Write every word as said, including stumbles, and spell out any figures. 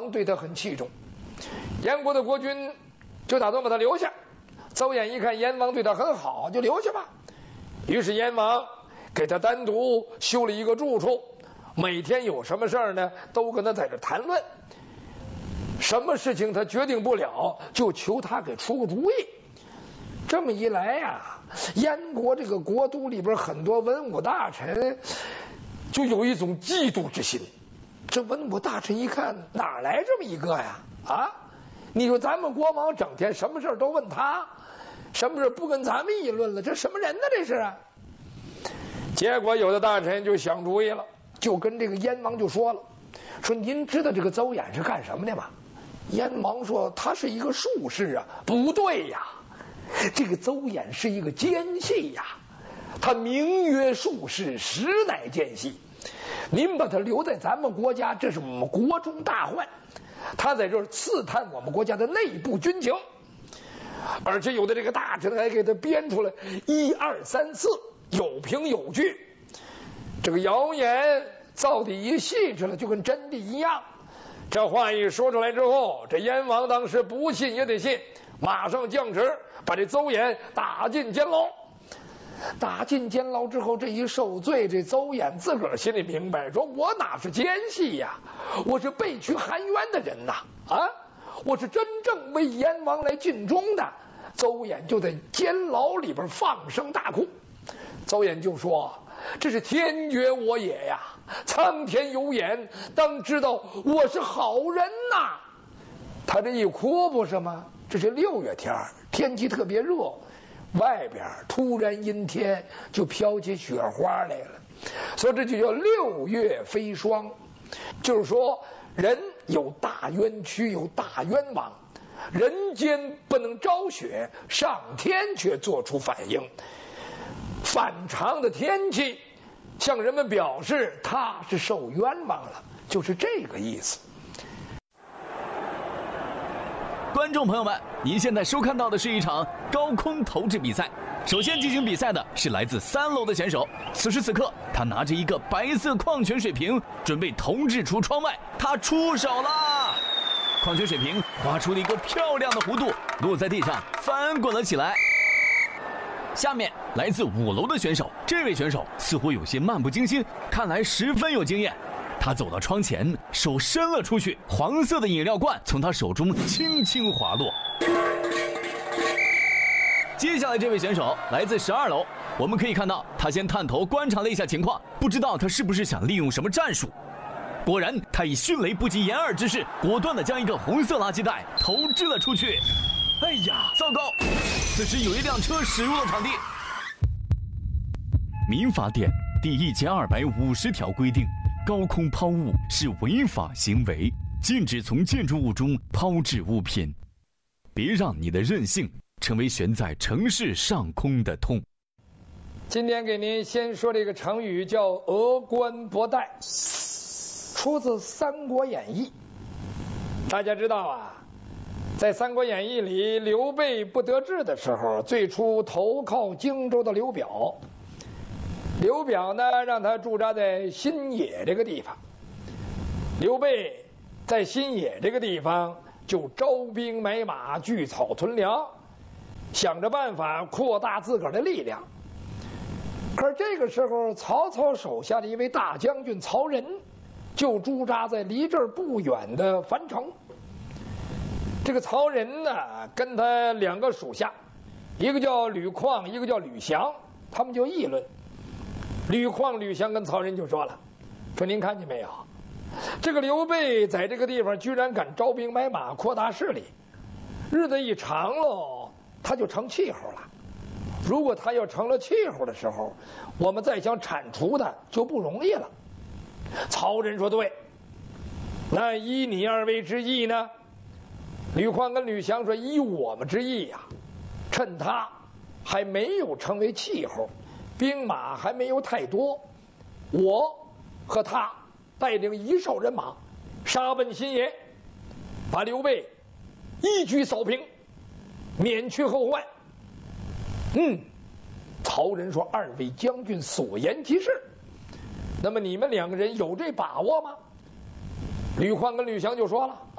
王对他很器重，燕国的国君就打算把他留下。邹衍一看燕王对他很好，就留下吧。于是燕王给他单独修了一个住处，每天有什么事儿呢，都跟他在这谈论。什么事情他决定不了，就求他给出个主意。这么一来呀，燕国这个国都里边很多文武大臣就有一种嫉妒之心。这文武大臣一看，哪来这么一个呀？啊，你说咱们国王整天什么事都问他，什么事不跟咱们议论了？这什么人呢？这是啊！结果有的大臣就想主意了，就跟这个燕王就说了，说您知道这个邹衍是干什么的吗？燕王说他是一个术士啊。不对呀，这个邹衍是一个奸细呀，他名曰术士，实乃奸细。您把他留在咱们国家，这是我们国中大患。他在这儿刺探我们国家的内部军情，而且有的这个大臣还给他编出来一二三四，有凭有据。这个谣言到底一细致了，就跟真的一样。这话一说出来之后，这燕王当时不信也得信，马上降职，把这邹衍打进监牢。打进监牢之后，这一受罪，这邹衍自个儿心里明白，说我哪是奸细呀，我是背屈含冤的人呐！啊，我是真正为燕王来尽忠的。邹衍就在监牢里边放声大哭。邹衍就说，这是天绝我也呀，苍天有眼，当知道我是好人呐。他这一哭不是吗？这是六月天，天气特别热，外边突然阴天，就飘起雪花来了，所以这就叫六月飞霜。就是说人有大冤屈，有大冤枉，人间不能昭雪，上天却做出反应。反常的天气向人们表示他是受冤枉了，就是这个意思。 观众朋友们，您现在收看到的是一场高空投掷比赛。首先进行比赛的是来自三楼的选手，此时此刻他拿着一个白色矿泉水瓶，准备投掷出窗外。他出手了，矿泉水瓶划出了一个漂亮的弧度，落在地上翻滚了起来。下面来自五楼的选手，这位选手似乎有些漫不经心，看来十分有经验。他走到窗前，手伸了出去，黄色的饮料罐从他手中轻轻滑落。接下来这位选手来自十二楼，我们可以看到他先探头观察了一下情况，不知道他是不是想利用什么战术。果然，他以迅雷不及掩耳之势，果断地将一个红色垃圾袋投掷了出去。哎呀，糟糕！此时有一辆车驶入了场地。民法典第一千二百五十条规定，高空抛物是违法行为，禁止从建筑物中抛掷物品。别让你的任性成为悬在城市上空的痛。 今天给您先说这个成语叫峨冠博带，出自《三国演义》。大家知道啊，在《三国演义》里，刘备不得志的时候，最初投靠荆州的刘表。刘表呢，让他驻扎在新野这个地方。刘备在新野这个地方就招兵买马，聚草屯粮，想着办法扩大自个儿的力量。可是这个时候，曹操手下的一位大将军曹仁就驻扎在离这儿不远的樊城。这个曹仁呢，跟他两个属下，一个叫吕旷，一个叫吕翔，他们就议论。吕旷、吕翔跟曹仁就说了，说您看见没有，这个刘备在这个地方居然敢招兵买马，扩大势力，日子一长喽，他就成气候了。如果他要成了气候的时候，我们再想铲除他就不容易了。曹仁说对，那依你二位之意呢？吕旷跟吕翔说，依我们之意呀、啊，趁他还没有成为气候，兵马还没有太多，我和他带领一哨人马杀奔新野，把刘备一举扫平，免去后患。嗯，曹仁说，二位将军所言极是，那么你们两个人有这把握吗？吕旷跟吕翔就说了，